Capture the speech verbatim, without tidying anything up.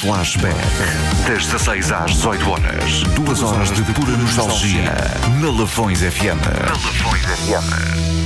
Flashback. Das dezasseis às dezoito horas. Duas horas de pura nostalgia. Na Lafões F M. Na Lafões F M.